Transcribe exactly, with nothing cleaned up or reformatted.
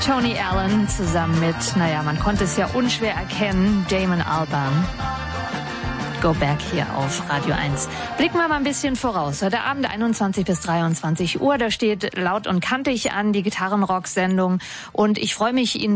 Tony Allen zusammen mit, naja, man konnte es ja unschwer erkennen, Damon Albarn. Go Back hier auf Radio eins. Blicken wir mal ein bisschen voraus. Heute Abend einundzwanzig bis dreiundzwanzig Uhr, da steht Laut und Kantig an, die Gitarrenrock-Sendung. Und ich freue mich, Ihnen